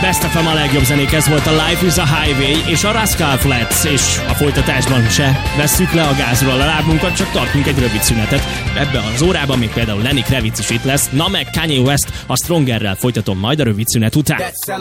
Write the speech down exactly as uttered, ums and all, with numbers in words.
Best ef em a legjobb zenék, ez volt a Life is a Highway és a Rascal Flatts, és a folytatásban se vesszük le a gázról a lábunkat, csak tartunk egy rövid szünetet. Ebben az órában még például Lenny Kravitz is itt lesz, na meg Kanye West, a Strongerrel folytatom majd a rövid szünet után.